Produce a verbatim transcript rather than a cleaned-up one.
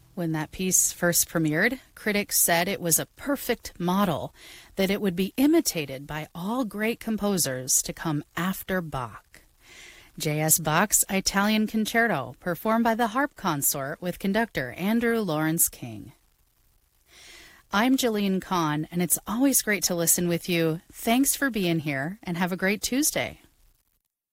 When that piece first premiered, critics said it was a perfect model, that it would be imitated by all great composers to come after Bach. J S. Bach's Italian Concerto, performed by the harp consort with conductor Andrew Lawrence King. I'm Jillian Kahn, and it's always great to listen with you. Thanks for being here, and have a great Tuesday.